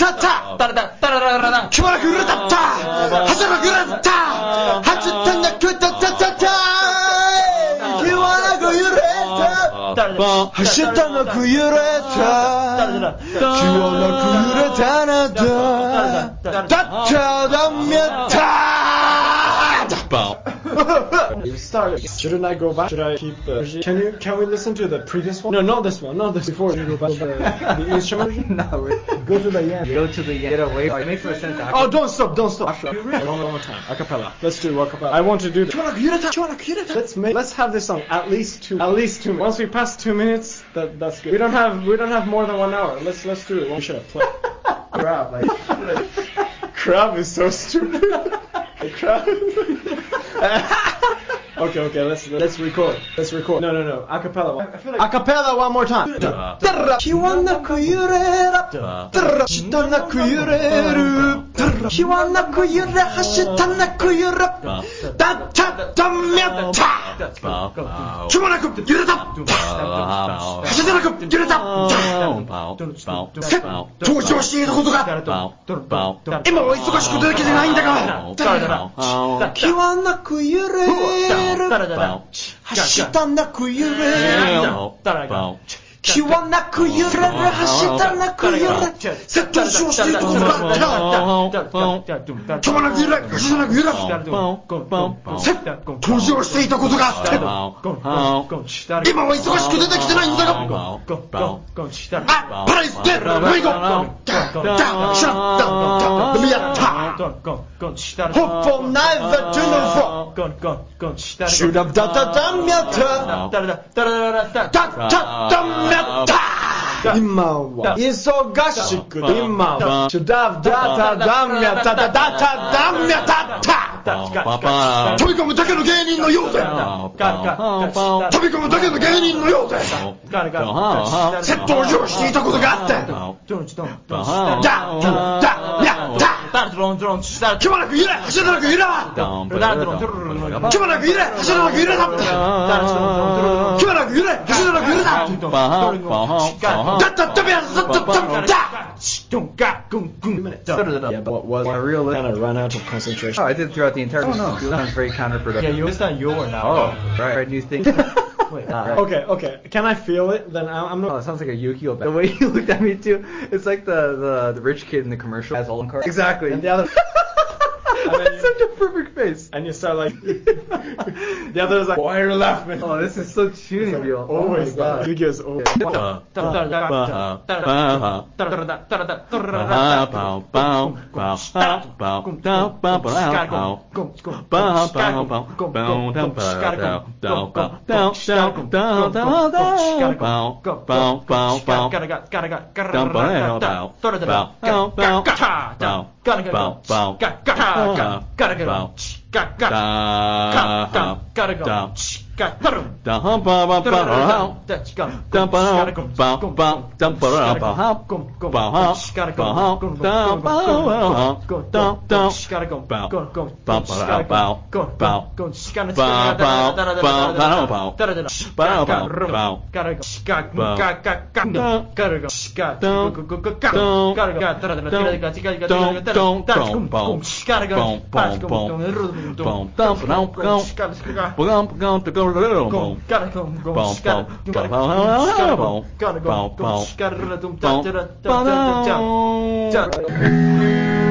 유라타타 키와나 유라타타 하사나 유라타타 하츠탄나 그타타타타 키와나 유라타 하시탄나 유라타 키와나 유라타나다 타타담야타. You started. Shouldn't I go back? Should I keep the? Can we listen to the previous one? No, not this one. Not this before. You go back to the instrument. No, go to the end. Go to the end. Get away. It makes no sense. Oh, don't stop. One more time. Acapella. Let's do acapella. I want to do. Let's have this song at least 2 minutes. Once we pass 2 minutes, that's good. We don't have more than 1 hour. Let's do it. We should have played. Crap. Crab is so stupid. Crab. Okay, let's record. No, acapella. Acapella one more time. Kiwana kuyurera. Shitana kuyureru. Kiwana kuyure hashitana kuyura. Tatamyata. Kiwana kuyureta. Hashitana kuyureta. 登場していることが今は忙しくてだけじゃないんだが気はなく揺れる走ったなく揺れる気はなく揺れる走ったなく揺れる登場していることが気はなく揺れる走ったなく揺れる登場していたことがあって今は忙しくてできてないんだがパライステルウイゴシャッターミヤッタホッポンナイザートゥノフォシュラブダダダミヤッタダダダミヤッタ今は忙しくて今はシュダブダダダミヤッタダダダミヤッタ飛び込むだけの芸人のようで飛び込むだけの芸人のようで窃盗をしていたことがあって気まなく揺れ走らなく揺れ気まなく揺れ走らなく揺れだ気まなく揺れ走らなく揺れだYeah, but was I really kind of run out of concentration? Oh, I did throughout the entire. Oh no, that sounds very counterproductive. Yeah, it's not your now. Oh, right, new thing. Wait, Okay. Can I feel it? Then I'm not. Oh, it sounds like a Yukio. The way you looked at me too, it's like the rich kid in the commercial. Has all the cards. Exactly. And the other. That's such a perfect face. And you start like. The other is like, why are you laughing? Oh, this is so tuning real. Always that. Yu-Gi-Oh's always. Gotta go. Gotta go. Gotta go.